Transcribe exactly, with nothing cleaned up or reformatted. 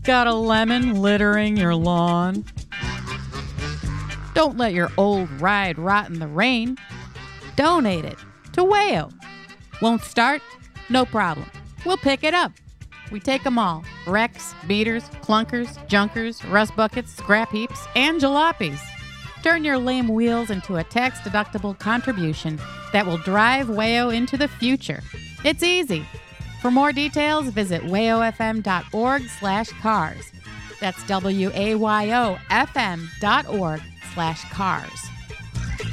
Got a lemon littering your lawn? Don't let your old ride rot in the rain. Donate it to Wayo. Won't start? No problem. We'll pick it up. We take them all. Wrecks, beaters, clunkers, junkers, rust buckets, scrap heaps, and jalopies. Turn your lame wheels into a tax-deductible contribution that will drive Wayo into the future. It's easy. For more details, visit wayofm.org slash cars. That's W A Y O F M dot org slash cars.